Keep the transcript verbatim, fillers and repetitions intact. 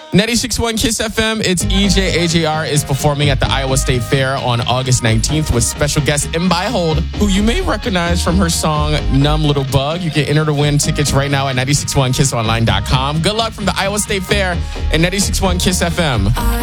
ninety-six point one Kiss F M, it's E J. A J R is performing at the Iowa State Fair on August nineteenth with special guest Mbai Hold, who you may recognize from her song Numb Little Bug. You can enter to win tickets right now at nine six one kiss online dot com. Good luck from the Iowa State Fair and ninety-six point one Kiss F M.